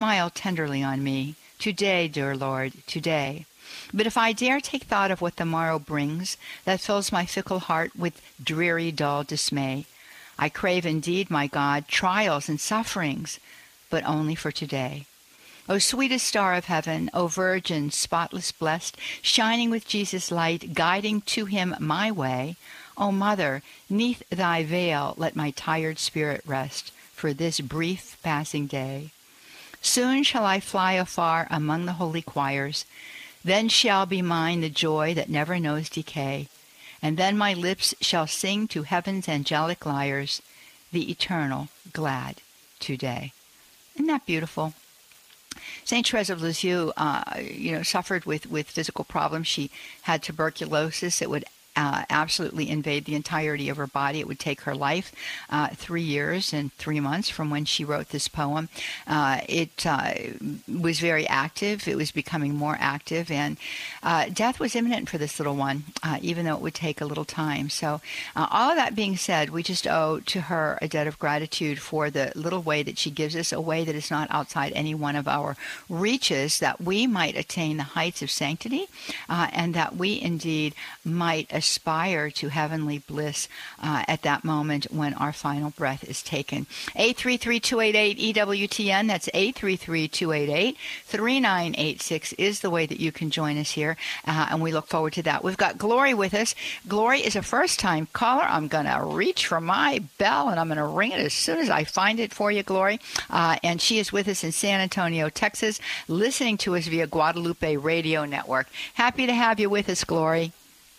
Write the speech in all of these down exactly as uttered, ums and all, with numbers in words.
smile tenderly on me. Today, dear Lord, today. But if I dare take thought of what the morrow brings, that fills my fickle heart with dreary, dull dismay, I crave indeed, my God, trials and sufferings, but only for today. O sweetest star of heaven, O virgin, spotless blessed, shining with Jesus' light, guiding to him my way, O mother, neath thy veil let my tired spirit rest for this brief passing day. Soon shall I fly afar among the holy choirs, then shall be mine the joy that never knows decay, and then my lips shall sing to heaven's angelic lyres the eternal glad today. Isn't that beautiful? Saint Therese of Lisieux, uh, you know, suffered with, with physical problems. She had tuberculosis. It would uh, absolutely invade the entirety of her body. It would take her life, uh, three years and three months from when she wrote this poem. Uh, it uh, was very active. It was becoming more active, and uh, death was imminent for this little one, uh, even though it would take a little time. So uh, all of that being said, we just owe to her a debt of gratitude for the little way that she gives us, a way that is not outside any one of our reaches, that we might attain the heights of sanctity, uh, and that we indeed might aspire to heavenly bliss uh, at that moment when our final breath is taken. eight three three, two eight eight, E W T N, that's eight three three, two eight eight, three nine eight six is the way that you can join us here, uh, and we look forward to that. We've got Glory with us. Glory is a first-time caller. I'm going to reach for my bell, and I'm going to ring it as soon as I find it for you, Glory. Uh, and she is with us in San Antonio, Texas, listening to us via Guadalupe Radio Network. Happy to have you with us, Glory.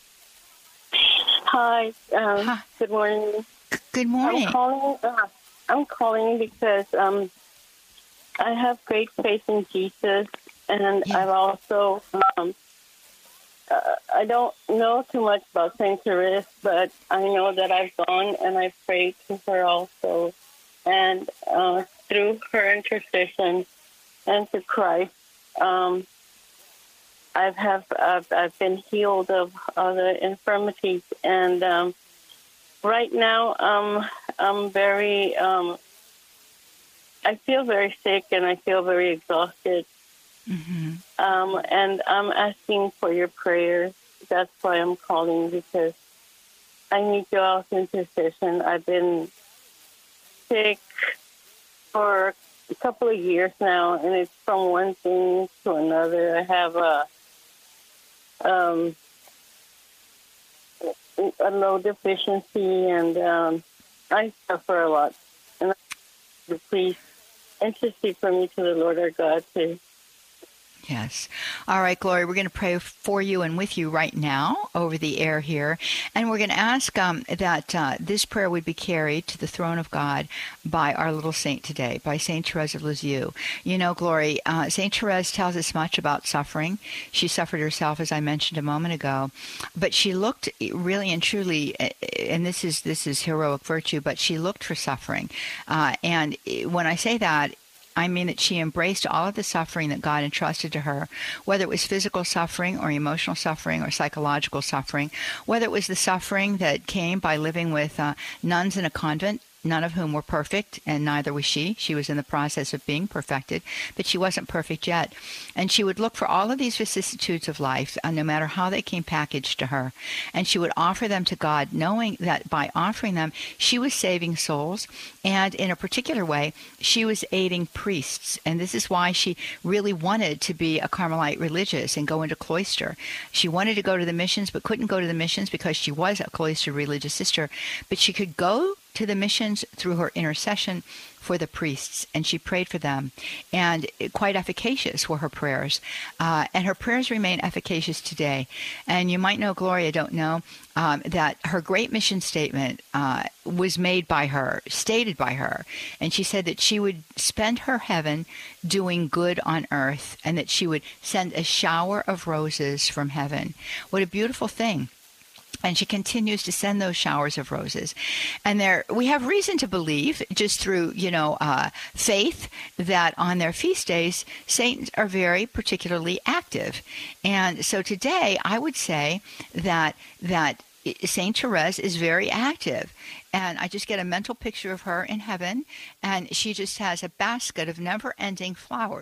Hi. Um, Hi. Good morning. Good morning. I'm calling. Uh, I'm calling because um, I have great faith in Jesus, and Yeah. I've also. Um, uh, I don't know too much about Saint Therese, but I know that I've gone and I've prayed to her also, and uh, through her intercession and to Christ, um, I've have I've, I've been healed of other infirmities, and um, right now um, I'm very um, I feel very sick and I feel very exhausted, Mm-hmm. um, and I'm asking for your prayers. That's why I'm calling, because I need your all's intercession. I've been sick for a couple of years now, and it's from one thing to another. I have a Um, a low deficiency, and um, I suffer a lot. And I, please intercede for me to the Lord our God to. Yes. All right, Glory, we're going to pray for you and with you right now over the air here. And we're going to ask um, that uh, this prayer would be carried to the throne of God by our little saint today, by Saint Therese of Lisieux. You know, Glory, uh, Saint Therese tells us much about suffering. She suffered herself, as I mentioned a moment ago. But she looked really and truly, and this is this is heroic virtue, but she looked for suffering. Uh, and when I say that, I mean that she embraced all of the suffering that God entrusted to her, whether it was physical suffering or emotional suffering or psychological suffering, whether it was the suffering that came by living with uh, nuns in a convent, none of whom were perfect, and neither was she. She was in the process of being perfected, but she wasn't perfect yet. And she would look for all of these vicissitudes of life, uh, no matter how they came packaged to her, and she would offer them to God, knowing that by offering them, she was saving souls, and in a particular way, she was aiding priests. And this is why she really wanted to be a Carmelite religious and go into cloister. She wanted to go to the missions, but couldn't go to the missions because she was a cloistered religious sister, but she could go to the missions through her intercession for the priests, and she prayed for them, and quite efficacious were her prayers, uh, and her prayers remain efficacious today. And you might know, Gloria, don't know, um, that her great mission statement uh, was made by her, stated by her, and she said that she would spend her heaven doing good on earth, and that she would send a shower of roses from heaven. What a beautiful thing. And she continues to send those showers of roses. And there, we have reason to believe, just through, you know, uh, faith, that on their feast days, saints are very particularly active. And so today, I would say that that Saint Therese is very active. And I just get a mental picture of her in heaven, and she just has a basket of never-ending flowers.